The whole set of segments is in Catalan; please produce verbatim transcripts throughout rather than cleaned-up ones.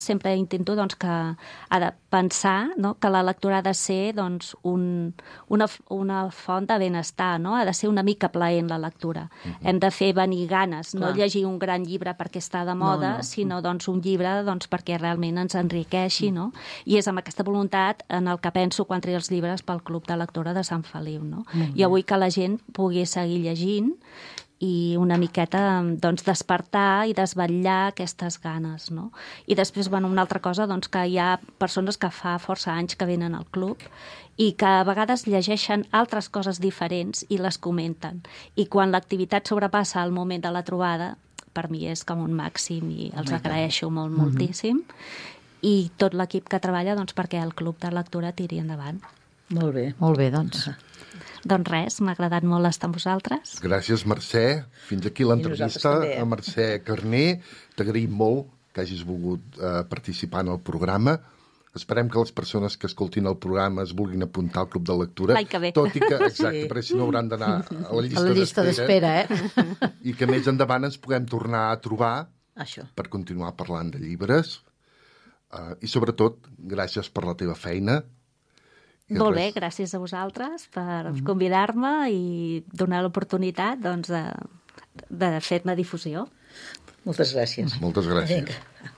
sempre intento doncs, que ha de pensar, no? Que la lectura ha de ser doncs, un, una, una font de benestar, no? Ha de ser una mica plaent la lectura. Uh-huh. Hem de fer venir ganes, Clar. No llegir un gran llibre perquè està de moda, no, no. sinó doncs, un llibre doncs, perquè realment ens enriqueixi, no? I és amb aquesta voluntat en el que penso quan trio els llibres pel Club de Lectura de Sant Feliu, no? Uh-huh. I avui que la gent pugui seguir llegint i una miqueta doncs, despertar i desvetllar aquestes ganes, no? I després, bueno, una altra cosa, doncs, que hi ha persones que fa força anys que venen al club i que a vegades llegeixen altres coses diferents i les comenten. I quan l'activitat sobrepassa el moment de la trobada, per mi és com un màxim i els agraeixo molt, moltíssim. I tot l'equip que treballa doncs, perquè el club de lectura tiri endavant. Molt bé. Molt bé, doncs. Doncs res, m'ha agradat molt estar amb vosaltres. Gràcies, Mercè. Fins aquí l'entrevista a Mercè Carner. T'agraïm molt que hagis volgut eh, participar en el programa. Esperem que les persones que escoltin el programa es vulguin apuntar al Club de Lectura. L'any que ve. Tot i que, exacte, sí. perquè si no hauran d'anar a la llista, a la llista d'espera. d'espera eh? I que més endavant ens puguem tornar a trobar Això. per continuar parlant de llibres. Uh, I sobretot, gràcies per la teva feina. I Molt res. bé, gràcies a vosaltres per mm. convidar-me i donar l'oportunitat doncs, de, de fer-ne difusió. Moltes gràcies. Moltes gràcies. Vinga.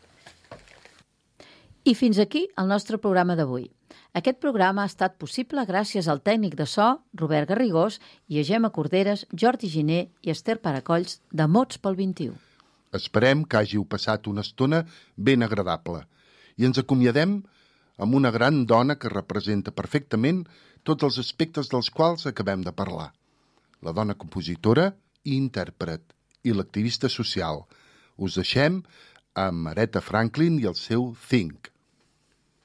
I fins aquí el nostre programa d'avui. Aquest programa ha estat possible gràcies al tècnic de so, Robert Garrigós, i a Gemma Corderes, Jordi Giner i Esther Paracolls, de Mots pel vint-i-u. Esperem que hàgiu passat una estona ben agradable i ens acomiadem amb una gran dona que representa perfectament tots els aspectes dels quals acabem de parlar. La dona compositora i intèrpret i l'activista social. Us deixem amb Aretha Franklin i el seu Think.